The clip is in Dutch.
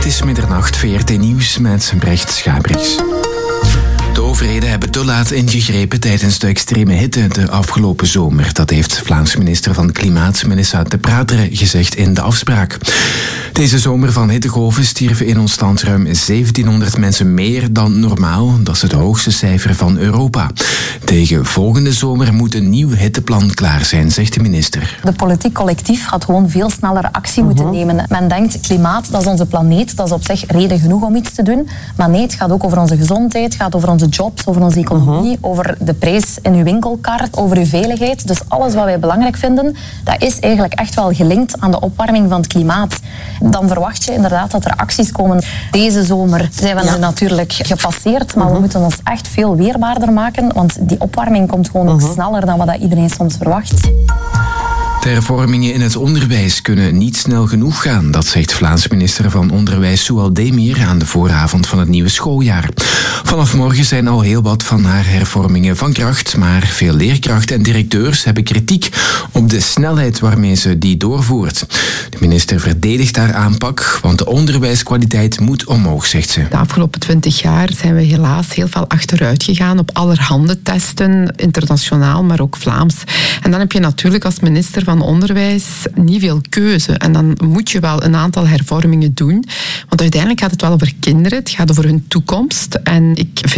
Het is middernacht, VRT Nieuws met Brecht Schabriks. De overheden hebben te laat ingegrepen tijdens de extreme hitte de afgelopen zomer. Dat heeft Vlaams minister van Klimaat, Melissa De Prateren, gezegd in de afspraak. Deze zomer van hittegolven stierven in ons land ruim 1700 mensen meer dan normaal. Dat is het hoogste cijfer van Europa. Tegen volgende zomer moet een nieuw hitteplan klaar zijn, zegt de minister. De politiek collectief had gewoon veel sneller actie moeten nemen. Men denkt, klimaat, dat is onze planeet, dat is op zich reden genoeg om iets te doen. Maar nee, het gaat ook over onze gezondheid, het gaat over onze jobs, over onze economie, over de prijs in uw winkelkaart, over uw veiligheid. Dus alles wat wij belangrijk vinden, dat is eigenlijk echt wel gelinkt aan de opwarming van het klimaat. Dan verwacht je inderdaad dat er acties komen. Deze zomer zijn we nu natuurlijk gepasseerd, maar we moeten ons echt veel weerbaarder maken, want die opwarming komt gewoon nog sneller dan wat iedereen soms verwacht. De hervormingen in het onderwijs kunnen niet snel genoeg gaan. Dat zegt Vlaams minister van Onderwijs Soual Demir aan de vooravond van het nieuwe schooljaar. Vanaf morgen zijn al heel wat van haar hervormingen van kracht, maar veel leerkrachten en directeurs hebben kritiek op de snelheid waarmee ze die doorvoert. De minister verdedigt haar aanpak, want de onderwijskwaliteit moet omhoog, zegt ze. De afgelopen 20 jaar zijn we helaas heel veel achteruit gegaan op allerhande testen, internationaal, maar ook Vlaams. En dan heb je natuurlijk als minister van Onderwijs niet veel keuze. En dan moet je wel een aantal hervormingen doen. Want uiteindelijk gaat het wel over kinderen. Het gaat over hun toekomst. En ik vind